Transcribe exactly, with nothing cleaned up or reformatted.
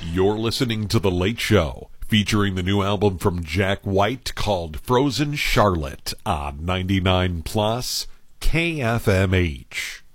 You're listening to The Late Show, featuring the new album from Jack White called Frozen Charlotte on ninety-nine plus K F M H.